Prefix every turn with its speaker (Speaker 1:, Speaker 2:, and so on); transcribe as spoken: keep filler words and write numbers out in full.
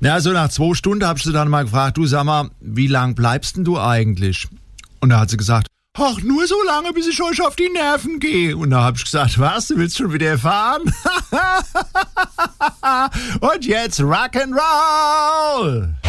Speaker 1: Ja, so nach zwei Stunden habe ich sie dann mal gefragt, du sag mal, wie lang bleibst denn du eigentlich? Und da hat sie gesagt, ach, nur so lange, bis ich euch auf die Nerven gehe. Und da habe ich gesagt, was, du willst schon wieder fahren? Und jetzt Rock'n'Roll!